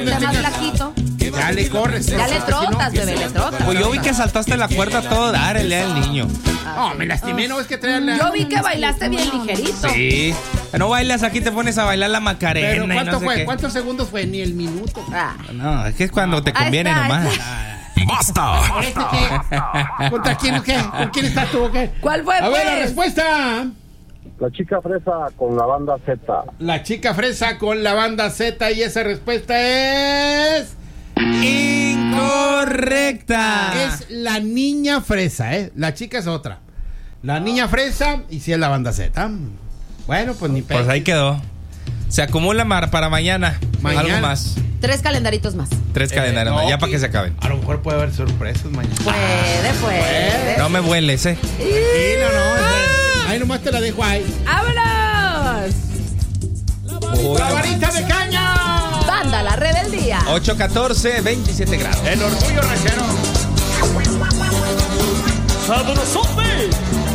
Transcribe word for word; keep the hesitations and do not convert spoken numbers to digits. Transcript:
ponte más flaquito. Ya le corres. Ya le trotas, bebé, le trotas. Pues yo vi que saltaste la cuerda a todo dar el día del niño. No, me lastimé, no es que traía la... Yo vi que bailaste bien ligerito. Sí. No bailas aquí, te pones a bailar la Macarena. Pero y ¿cuánto no sé fue? qué. ¿Cuántos segundos fue? Ni el minuto. Ah. No, es que es cuando te Ahí conviene está, nomás. ahí ¡Basta! ¿Este qué? ¿Contra quién o qué? ¿Con quién estás tú o qué? ¿Cuál fue, A ver, la pues? respuesta. La chica fresa con la banda Z. La chica fresa con la banda Z y esa respuesta es... Incorrecta. Es la niña fresa, ¿eh? La chica es otra. La niña fresa y si es la banda Z. Bueno, pues ni pedo. Pues ahí quedó. Se acumula mar para mañana. Mañana. Algo más. Tres calendaritos más. Tres calendarios no, más. Ya para que- que se acaben. A lo mejor puede haber sorpresas mañana. Puede, puede. No me vueles, eh. Tranquilo, no. Ahí nomás te la dejo ahí. ¡Vámonos! Uy, ¡La no. varita de caña! Banda, la red del día. ocho, catorce, veintisiete grados. El orgullo ranchero. ¡Sabrosote!